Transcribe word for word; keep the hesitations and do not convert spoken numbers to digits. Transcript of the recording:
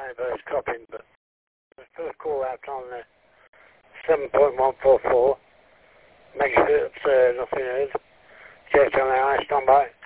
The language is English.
Universe cropping, but the first call out on the seven point one four four. Make sure it's uh, nothing heard. Check on the eye, stand by.